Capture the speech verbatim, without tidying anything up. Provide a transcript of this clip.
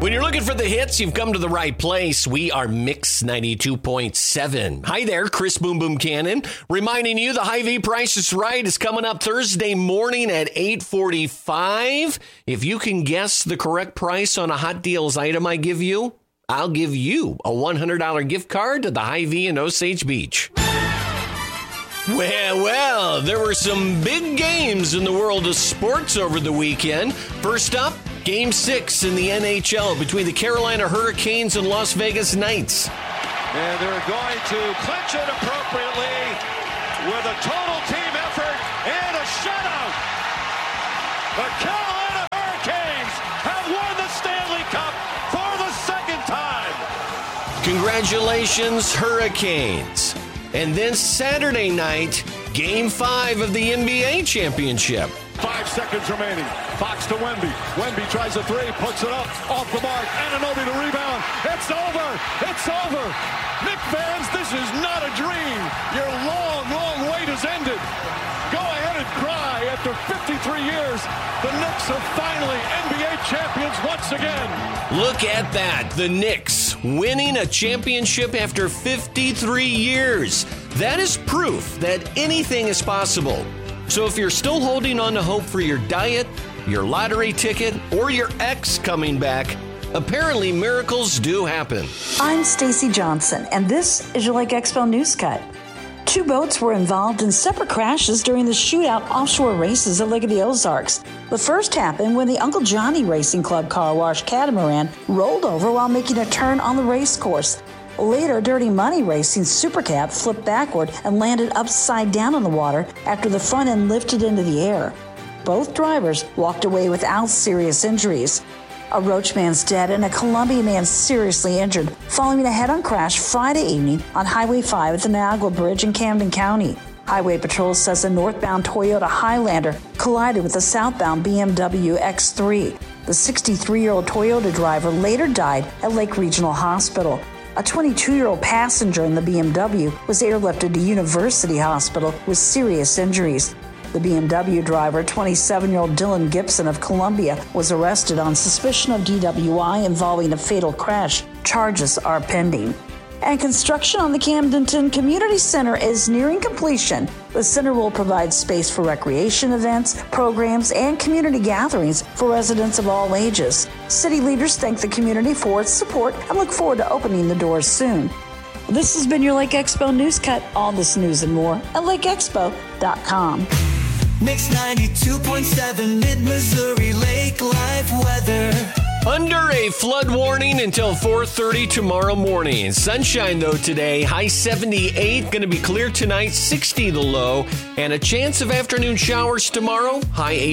When you're looking for the hits, you've come to the right place. We are Mix ninety-two point seven. Hi there, Chris Boom Boom Cannon, reminding you the Hy-Vee Price is Right is coming up Thursday morning at eight forty-five. If you can guess the correct price on a Hot Deals item I give you, I'll give you a one hundred dollars gift card to the Hy-Vee in Osage Beach. Well, well, there were some big games in the world of sports over the weekend. First up, Game six in the N H L between the Carolina Hurricanes and Las Vegas Knights. And they're going to clinch it appropriately with a total team effort and a shutout. The Carolina Hurricanes have won the Stanley Cup for the second time. Congratulations, Hurricanes. And then Saturday night, Game five of the N B A Championship. Five seconds remaining. Fox to Wemby. Wemby tries a three, puts it up, off the mark. Anunoby to rebound. It's over. It's over. Knick fans, this is not a dream. Your long, long wait has ended. Go ahead and cry. After fifty-three years, the Knicks are finally N B A champions once again. Look at that. The Knicks winning a championship after fifty-three years. That is proof that anything is possible. So if you're still holding on to hope for your diet, your lottery ticket, or your ex coming back, apparently miracles do happen. I'm Stacy Johnson, and this is your Lake Expo News Cut. Two boats were involved in separate crashes during the shootout offshore races at Lake of the Ozarks. The first happened when the Uncle Johnny Racing Club car wash catamaran rolled over while making a turn on the race course. Later, Dirty Money Racing Super Cab flipped backward and landed upside down in the water after the front end lifted into the air. Both drivers walked away without serious injuries. A Roach man's dead and a Columbia man seriously injured following a head-on crash Friday evening on Highway five at the Niagara Bridge in Camden County. Highway Patrol says a northbound Toyota Highlander collided with a southbound B M W X three. The sixty-three-year-old Toyota driver later died at Lake Regional Hospital. A twenty-two-year-old passenger in the B M W was airlifted to University Hospital with serious injuries. The B M W driver, twenty-seven-year-old Dylan Gibson of Columbia, was arrested on suspicion of D W I involving a fatal crash. Charges are pending. And construction on the Camdenton Community Center is nearing completion. The center will provide space for recreation events, programs, and community gatherings for residents of all ages. City leaders thank the community for its support and look forward to opening the doors soon. This has been your Lake Expo News Cut. All this news and more at lake expo dot com. Mix ninety-two point seven Mid-Missouri Lake Life weather. Under a flood warning until four thirty tomorrow morning. Sunshine, though, today. High seventy-eight. Going to be clear tonight. sixty the low. And a chance of afternoon showers tomorrow. High eighty.